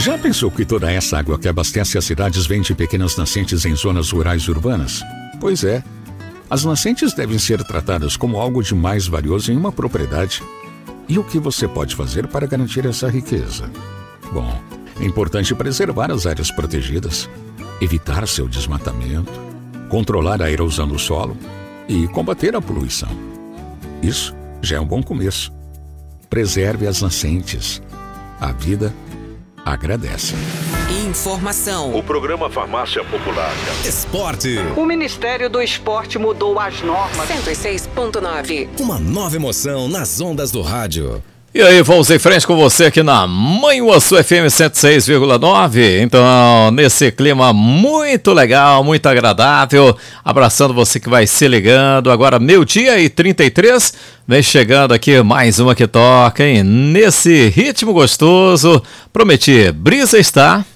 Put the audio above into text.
Já pensou que toda essa água que abastece as cidades vem de pequenas nascentes em zonas rurais e urbanas? Pois é. As nascentes devem ser tratadas como algo de mais valioso em uma propriedade. E o que você pode fazer para garantir essa riqueza? Bom, é importante preservar as áreas protegidas, evitar seu desmatamento, controlar a erosão do solo e combater a poluição. Isso já é um bom começo. Preserve as nascentes. A vida agradece. Informação. O programa Farmácia Popular. Esporte. O Ministério do Esporte mudou as normas. 106.9. Uma nova emoção nas ondas do rádio. E aí, vamos em frente com você aqui na Manhuaçu FM 106,9. Então, nesse clima muito legal, muito agradável, abraçando você que vai se ligando. Agora, 12h33, vem chegando aqui mais uma que toca, hein? Nesse ritmo gostoso, prometi, Brisa está...